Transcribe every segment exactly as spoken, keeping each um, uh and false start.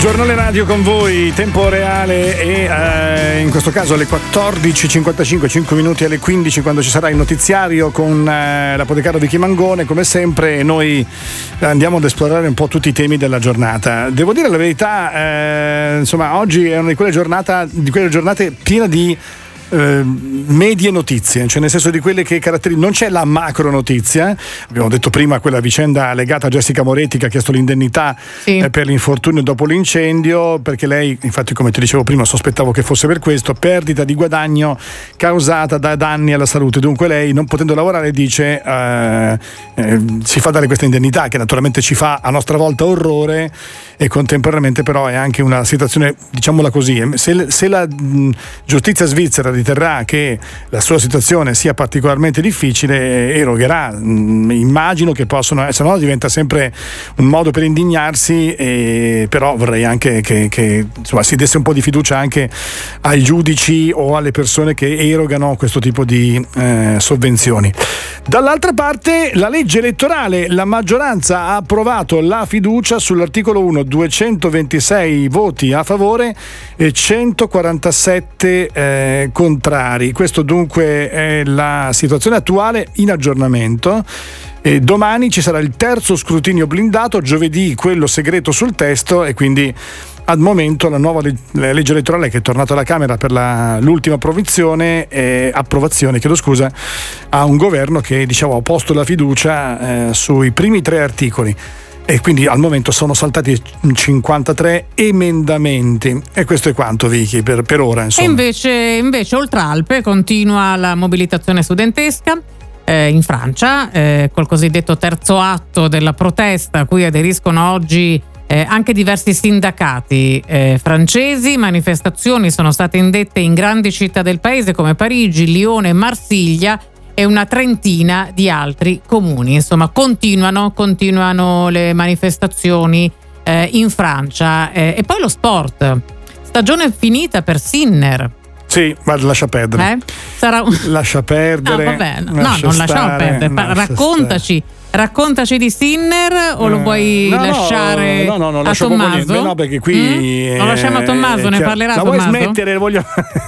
Giornale radio con voi, tempo reale e eh, in questo caso alle quattordici e cinquantacinque, cinque minuti alle quindici, quando ci sarà il notiziario con eh, l'apotecaro Vicky Mangone. Come sempre noi andiamo ad esplorare un po' tutti i temi della giornata. Devo dire la verità, eh, insomma oggi è una di quelle giornate, di quelle giornate piena di Eh, medie notizie, cioè nel senso di quelle che caratterizzano. Non c'è la macro notizia, abbiamo detto prima quella vicenda legata a Jessica Moretti che ha chiesto l'indennità sì. eh, per l'infortunio dopo l'incendio, perché lei, infatti come ti dicevo prima, sospettavo che fosse per questo, perdita di guadagno causata da danni alla salute. Dunque lei, non potendo lavorare, dice eh, eh, si fa dare questa indennità, che naturalmente ci fa a nostra volta orrore, e contemporaneamente però è anche una situazione, diciamola così, se, se la mh, giustizia svizzera riterrà che la sua situazione sia particolarmente difficile, erogherà. Immagino che possono, se no diventa sempre un modo per indignarsi, e però vorrei anche che, che insomma, si desse un po' di fiducia anche ai giudici o alle persone che erogano questo tipo di eh, sovvenzioni. Dall'altra parte la legge elettorale, la maggioranza ha approvato la fiducia sull'articolo uno, duecentoventisei voti a favore e centoquarantasette eh, contrari. Questo dunque è la situazione attuale in aggiornamento. E domani ci sarà il terzo scrutinio blindato, giovedì quello segreto sul testo, e quindi al momento la nuova leg- la legge elettorale, che è tornata alla Camera per la, l'ultima approvazione, eh, approvazione, chiedo scusa, ha un governo che, diciamo, ha posto la fiducia eh, sui primi tre articoli. E quindi al momento sono saltati cinquantatré emendamenti, e questo è quanto, Vicky, per, per ora, insomma. E invece, invece oltre Alpe continua la mobilitazione studentesca eh, in Francia eh, col cosiddetto terzo atto della protesta, a cui aderiscono oggi eh, anche diversi sindacati eh, francesi. Manifestazioni sono state indette in grandi città del paese come Parigi, Lione, Marsiglia e una trentina di altri comuni. Insomma, continuano, continuano le manifestazioni eh, in Francia. Eh, e poi lo sport. Stagione finita per Sinner. Sì, guarda, lascia perdere. Eh? Sarà un... Lascia perdere. Ah, vabbè. No, lascia non lasciamo stare, perdere. Lascia Raccontaci. Stare. Raccontaci di Sinner, o lo vuoi no, lasciare no, no, no, a Tommaso? No, perché qui mm? Lo lasciamo a Tommaso, ne parlerà la Tommaso? Vuoi smettere? Voglio...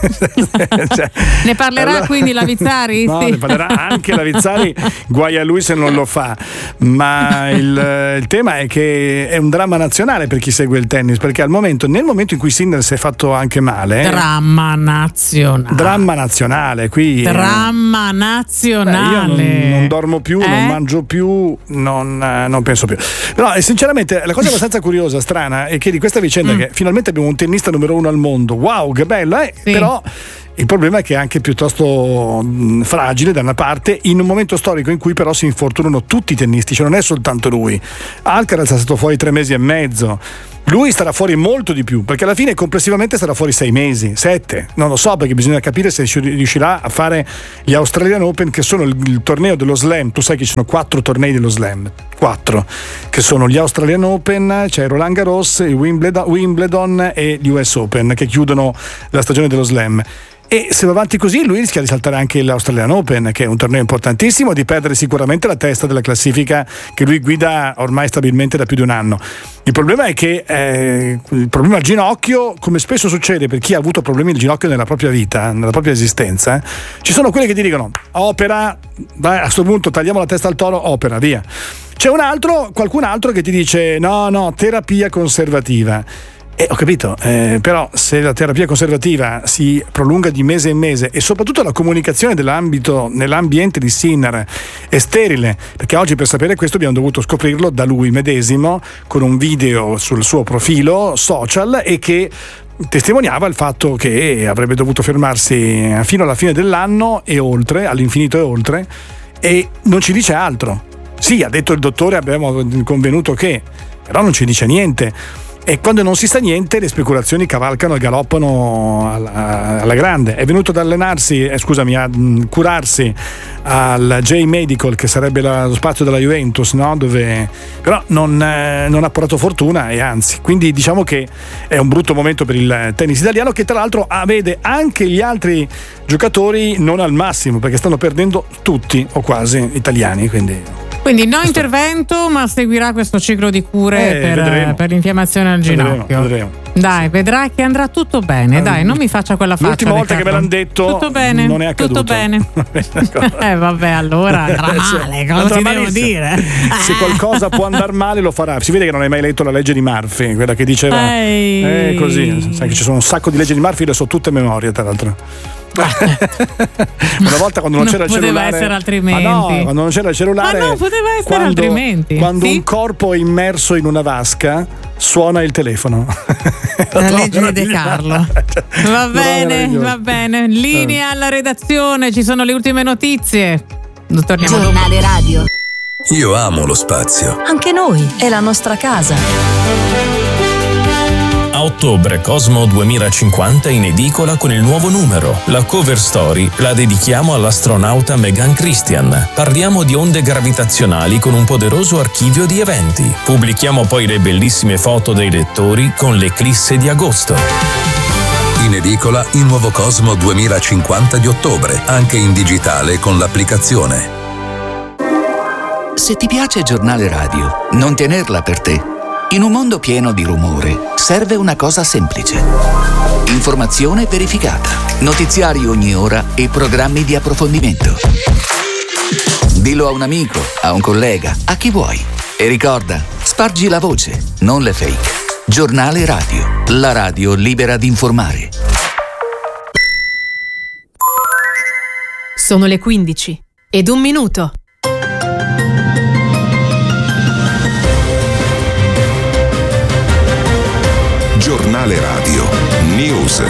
cioè, ne parlerà allora... quindi la Vizzari? No, sì. ne parlerà anche la Vizzari, guai a lui se non lo fa. Ma il, il tema è che è un dramma nazionale per chi segue il tennis, perché al momento, nel momento in cui Sinner si è fatto anche male, dramma nazionale. Dramma nazionale, qui. Dramma nazionale. Beh, io non, non dormo più, eh? non mangio più. Non, eh, non penso più. Però eh, sinceramente la cosa abbastanza curiosa, strana, è che di questa vicenda mm. che finalmente abbiamo un tennista numero uno al mondo. Wow, che bello, eh? Sì. Però il problema è che è anche piuttosto mh, fragile da una parte, in un momento storico in cui però si infortunano tutti i tennisti, cioè non è soltanto lui. Alcaraz è stato fuori tre mesi e mezzo. Lui starà fuori molto di più, perché alla fine complessivamente starà fuori sei mesi, sette, non lo so, perché bisogna capire se riuscirà a fare gli Australian Open, che sono il, il torneo dello Slam. Tu sai che ci sono quattro tornei dello Slam, quattro, che sono gli Australian Open, c'è il Roland Garros, il Wimbledon, Wimbledon e gli U S Open, che chiudono la stagione dello Slam. E se va avanti così lui rischia di saltare anche l'Australian Open, che è un torneo importantissimo, di perdere sicuramente la testa della classifica che lui guida ormai stabilmente da più di un anno. Il problema è che eh, il problema al ginocchio, come spesso succede per chi ha avuto problemi al ginocchio nella propria vita, nella propria esistenza, eh, ci sono quelli che ti dicono opera, dai, a questo punto tagliamo la testa al toro, opera, via. C'è un altro, qualcun altro che ti dice no, no, terapia conservativa. Eh, ho capito, eh, però se la terapia conservativa si prolunga di mese in mese, e soprattutto la comunicazione dell'ambito nell'ambiente di Sinner è sterile, perché oggi per sapere questo abbiamo dovuto scoprirlo da lui medesimo con un video sul suo profilo social, e che testimoniava il fatto che avrebbe dovuto fermarsi fino alla fine dell'anno e oltre, all'infinito e oltre, e non ci dice altro. Sì, ha detto il dottore, abbiamo convenuto che, però non ci dice niente. E quando non si sa niente, le speculazioni cavalcano e galoppano alla, alla grande. È venuto ad allenarsi, eh, scusami, a mh, curarsi al J Medical, che sarebbe la, lo spazio della Juventus, no? Dove però non, eh, non ha portato fortuna, e anzi, quindi diciamo che è un brutto momento per il tennis italiano, che tra l'altro ah, vede anche gli altri giocatori non al massimo, perché stanno perdendo tutti o quasi italiani, quindi Quindi no intervento, ma seguirà questo ciclo di cure eh, per, per l'infiammazione al ginocchio. Vedremo, vedremo. Dai, vedrai che andrà tutto bene. Dai, non mi faccia quella faccia. L'ultima volta Riccardo. che me l'hanno detto tutto bene, non è accaduto. Tutto bene. eh vabbè, allora andrà male, cosa Andrà ti devo malissimo. dire? Se qualcosa può andare male lo farà. Si vede che non hai mai letto la legge di Murphy, quella che diceva Ehi. eh, così. Sai che ci sono un sacco di leggi di Murphy, le so tutte a memoria, tra l'altro. Una volta quando non, non c'era il poteva cellulare, essere altrimenti. ma no, quando non c'era il cellulare, ma no, poteva essere quando, altrimenti. quando sì? un corpo è immerso in una vasca suona il telefono. La legge di De Carlo. Va bene, va bene. Linea alla redazione, ci sono le ultime notizie. Torniamo dopo. Giornale radio. Io amo lo spazio. Anche noi, è la nostra casa. A ottobre Cosmo duemilacinquanta in edicola con il nuovo numero. La cover story la dedichiamo all'astronauta Megan Christian. Parliamo di onde gravitazionali con un poderoso archivio di eventi. Pubblichiamo poi le bellissime foto dei lettori con l'eclisse di agosto. In edicola il nuovo Cosmo duemilacinquanta di ottobre, anche in digitale con l'applicazione. Se ti piace Giornale Radio, non tenerla per te. In un mondo pieno di rumore, serve una cosa semplice. Informazione verificata, notiziari ogni ora e programmi di approfondimento. Dillo a un amico, a un collega, a chi vuoi. E ricorda, spargi la voce, non le fake. Giornale Radio, la radio libera di informare. Sono le quindici ed un minuto. Giornale Radio News.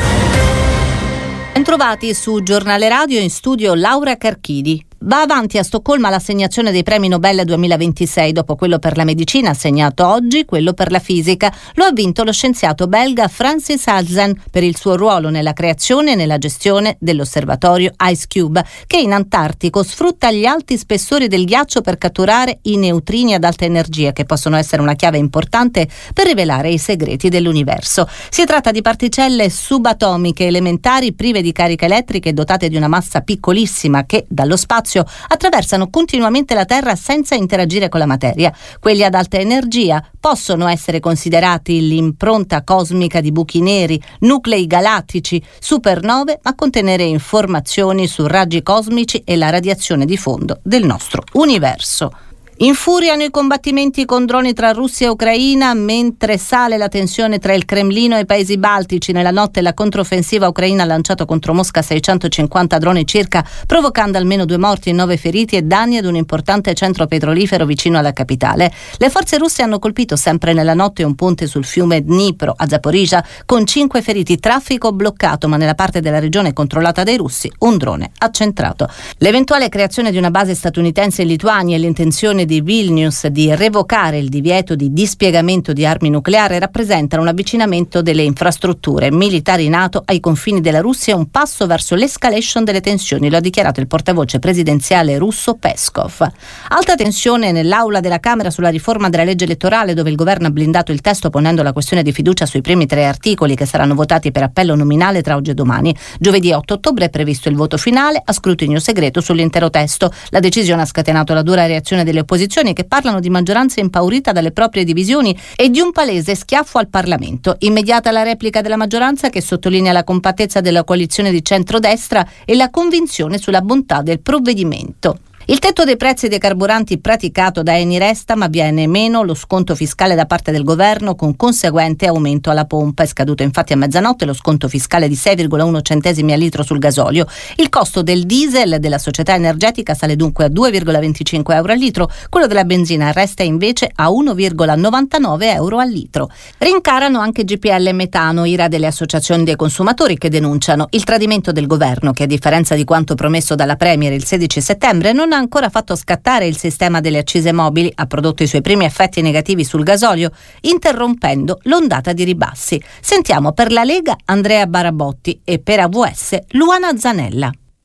Bentrovati su Giornale Radio, in studio Laura Carchidi. Va avanti a Stoccolma l'assegnazione dei premi Nobel duemilaventisei, dopo quello per la medicina assegnato oggi, quello per la fisica. Lo ha vinto lo scienziato belga Francis Halsen per il suo ruolo nella creazione e nella gestione dell'osservatorio IceCube, che in Antartico sfrutta gli alti spessori del ghiaccio per catturare i neutrini ad alta energia, che possono essere una chiave importante per rivelare i segreti dell'universo. Si tratta di particelle subatomiche elementari prive di carica elettrica e dotate di una massa piccolissima che, dallo spazio, attraversano continuamente la Terra senza interagire con la materia. Quelli ad alta energia possono essere considerati l'impronta cosmica di buchi neri, nuclei galattici, supernove, ma contenere informazioni su raggi cosmici e la radiazione di fondo del nostro universo. Infuriano i combattimenti con droni tra Russia e Ucraina, mentre sale la tensione tra il Cremlino e i paesi baltici. Nella notte la controffensiva ucraina ha lanciato contro Mosca seicentocinquanta droni circa, provocando almeno due morti e nove feriti e danni ad un importante centro petrolifero vicino alla capitale. Le forze russe hanno colpito sempre nella notte un ponte sul fiume Dnipro a Zaporizhzhia con cinque feriti, traffico bloccato, ma nella parte della regione controllata dai russi un drone accentrato. L'eventuale creazione di una base statunitense in Lituania e l'intenzione di Vilnius di revocare il divieto di dispiegamento di armi nucleari rappresentano un avvicinamento delle infrastrutture militari NATO ai confini della Russia e un passo verso l'escalation delle tensioni, lo ha dichiarato il portavoce presidenziale russo Peskov. Alta tensione nell'aula della Camera sulla riforma della legge elettorale, dove il governo ha blindato il testo ponendo la questione di fiducia sui primi tre articoli che saranno votati per appello nominale tra oggi e domani. Giovedì otto ottobre è previsto il voto finale a scrutinio segreto sull'intero testo. La decisione ha scatenato la dura reazione delle opposizioni, che parlano di maggioranza impaurita dalle proprie divisioni e di un palese schiaffo al Parlamento. Immediata la replica della maggioranza, che sottolinea la compattezza della coalizione di centrodestra e la convinzione sulla bontà del provvedimento. Il tetto dei prezzi dei carburanti praticato da Eni resta, ma viene meno lo sconto fiscale da parte del governo, con conseguente aumento alla pompa. È scaduto infatti a mezzanotte lo sconto fiscale di sei virgola uno centesimi al litro sul gasolio. Il costo del diesel della società energetica sale dunque a due virgola venticinque euro al litro, quello della benzina resta invece a uno virgola novantanove euro al litro. Rincarano anche G P L e metano, ira delle associazioni dei consumatori, che denunciano il tradimento del governo, che a differenza di quanto promesso dalla Premier il sedici settembre non ha ancora fatto scattare il sistema delle accise mobili, ha prodotto i suoi primi effetti negativi sul gasolio, interrompendo l'ondata di ribassi. Sentiamo per la Lega Andrea Barabotti e per A V S Luana Zanella.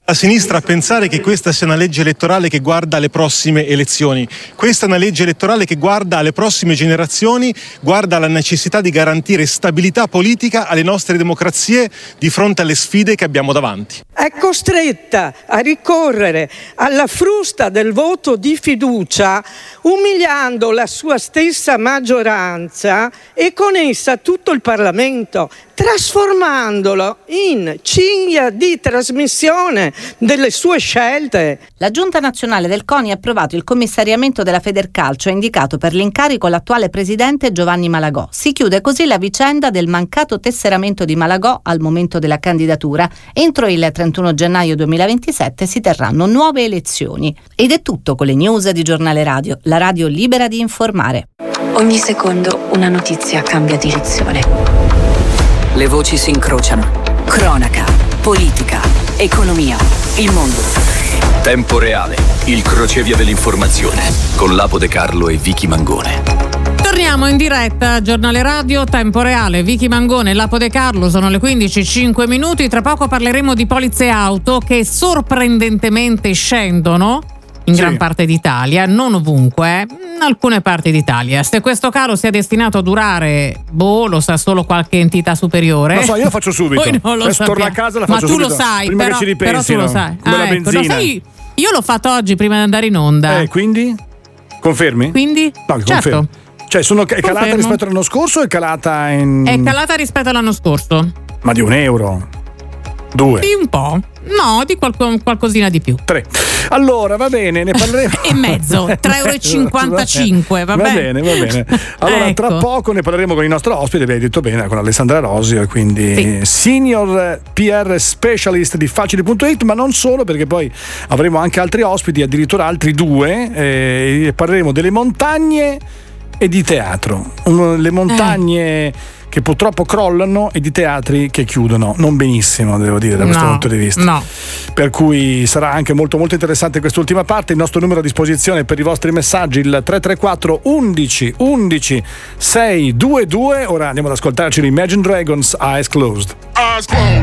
La sinistra a pensare che questa sia una legge elettorale che guarda alle prossime elezioni. Questa è una legge elettorale che guarda alle prossime generazioni, guarda alla necessità di garantire stabilità politica alle nostre democrazie di fronte alle sfide che abbiamo davanti. È costretta a ricorrere alla frusta del voto di fiducia, umiliando la sua stessa maggioranza e con essa tutto il Parlamento, trasformandolo in cinghia di trasmissione delle sue scelte. La Giunta Nazionale del CONI ha approvato il commissariamento della Federcalcio e ha indicato per l'incarico l'attuale presidente Giovanni Malagò. Si chiude così la vicenda del mancato tesseramento di Malagò al momento della candidatura. Entro il trentuno gennaio duemilaventisette si terranno nuove elezioni. Ed è tutto con le news di Giornale Radio, la radio libera di informare. Ogni secondo una notizia cambia direzione. Le voci si incrociano. Cronaca, politica, economia, il mondo. Tempo reale, il crocevia dell'informazione con Lapo De Carlo e Vicky Mangone. Torniamo in diretta, Giornale Radio, Tempo Reale, Vicky Mangone e Lapo De Carlo, sono le quindici e cinque minuti, tra poco parleremo di polizze auto che sorprendentemente scendono in sì. gran parte d'Italia, non ovunque, in alcune parti d'Italia. Se questo calo sia destinato a durare, boh, lo sa solo qualche entità superiore. Lo so, io lo faccio subito. Poi non lo Adesso torno a casa e la Ma faccio tu subito. lo sai, prima però, che ci ripensino, però tu lo sai. Come Ah, la ecco, benzina. lo sai, io l'ho fatto oggi prima di andare in onda. Eh, quindi? Confermi? Quindi? No, certo. confermi. Cioè, sono, è calata Confermo. rispetto all'anno scorso o è calata in... È calata rispetto all'anno scorso. Ma di un euro? Due? Di un po'. No, di qualco, qualcosina di più. Tre. Allora, va bene, ne parleremo. E mezzo, tre euro e cinquantacinque, va, va bene? bene, va bene. Allora, ecco. tra poco ne parleremo con il nostro ospite, abbiamo detto bene, con Alessandra Rosio, quindi sì. Senior P R Specialist di Facili punto it, ma non solo, perché poi avremo anche altri ospiti, addirittura altri due, e parleremo delle montagne e di teatro. Le montagne... Eh. che purtroppo crollano e di teatri che chiudono non benissimo, devo dire, da questo no, punto di vista. No. Per cui sarà anche molto molto interessante quest'ultima parte. Il nostro numero a disposizione per i vostri messaggi, il tre tre quattro undici undici sei due due. Ora andiamo ad ascoltarci l'Imagine Dragons, Eyes Closed. Eyes closed.